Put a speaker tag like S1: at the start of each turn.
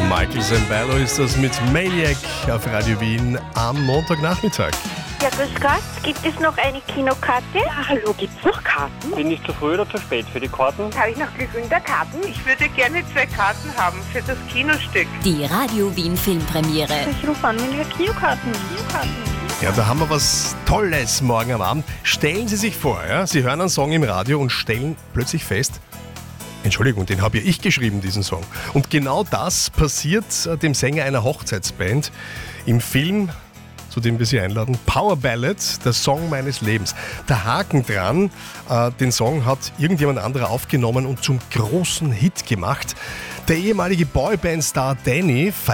S1: Michael Zambello ist das mit Maniac auf Radio Wien am Montagnachmittag.
S2: Ja, grüß Gott. Gibt es noch eine Kinokarte?
S3: Ja, hallo, gibt's noch Karten?
S4: Bin ich zu früh oder zu spät für die Karten?
S3: Habe ich noch genügend Karten?
S5: Ich würde gerne 2 Karten haben für das Kinostück.
S6: Die Radio Wien Filmpremiere.
S2: Ich rufe an mit Kinokarten.
S1: Ja, da haben wir was Tolles morgen am Abend. Stellen Sie sich vor, ja, Sie hören einen Song im Radio und stellen plötzlich fest, Entschuldigung, den habe ja ich geschrieben, diesen Song. Und genau das passiert dem Sänger einer Hochzeitsband im Film, zu dem wir Sie einladen, Power Ballad, der Song meines Lebens. Der Haken dran, den Song hat irgendjemand anderer aufgenommen und zum großen Hit gemacht. Der ehemalige Boyband-Star Danny